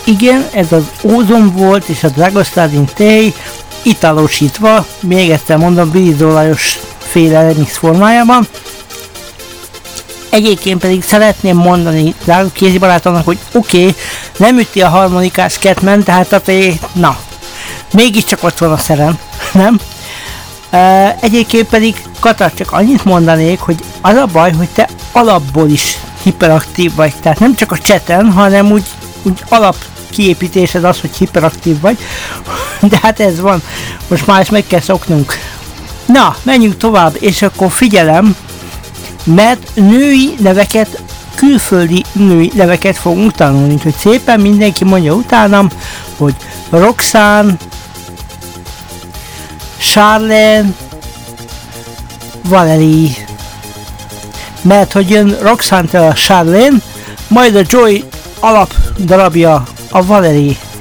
igen, ez az Ozone volt és a Dragostea Tay italosítva, még egyszer mondom, vízolajos féle remix formájában. Egyébként pedig szeretném mondani drága kézi barátomnak, hogy oké, nem üti a harmonikás Scatman, tehát a na, mégiscsak ott van a szerem, nem? Egyébként pedig Kata, csak annyit mondanék, hogy az a baj, hogy te alapból is hiperaktív vagy, tehát nem csak a chaten, hanem úgy alap kiépítésed az, hogy hiperaktív vagy, de hát ez van, most már ezt meg kell szoknunk. Na, menjünk tovább, és akkor figyelem, mert női neveket, külföldi női neveket fogunk tanulni, hogy szépen mindenki mondja utánam, hogy Roxanne, Charlene, Valerie. Mert hogy jön Roxanne-től a Charlene, majd a Joy alap darabja a Valerie.